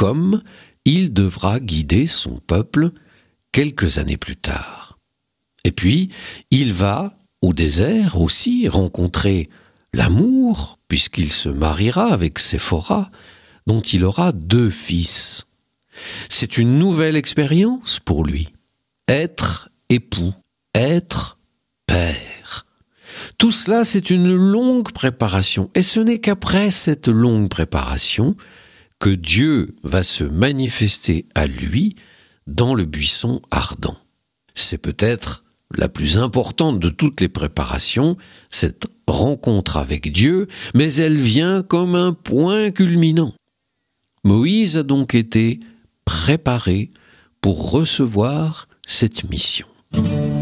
comme il devra guider son peuple quelques années plus tard. Et puis, il va, au désert aussi, rencontrer l'amour, puisqu'il se mariera avec Séphora, dont il aura 2 fils. C'est une nouvelle expérience pour lui. Être époux, être père. Tout cela, c'est une longue préparation. Et ce n'est qu'après cette longue préparation que Dieu va se manifester à lui dans le buisson ardent. C'est peut-être la plus importante de toutes les préparations, cette rencontre avec Dieu, mais elle vient comme un point culminant. Moïse a donc été préparé pour recevoir cette mission.